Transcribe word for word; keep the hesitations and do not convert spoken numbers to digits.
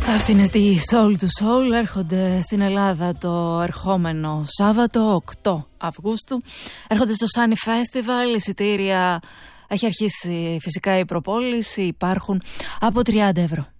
Αυτή είναι τη Soul to Soul. Έρχονται στην Ελλάδα το ερχόμενο Σάββατο οκτώ Αυγούστου. Έρχονται στο Sunny Festival. Εισιτήρια έχει αρχίσει φυσικά η προπόληση. Υπάρχουν από τριάντα ευρώ.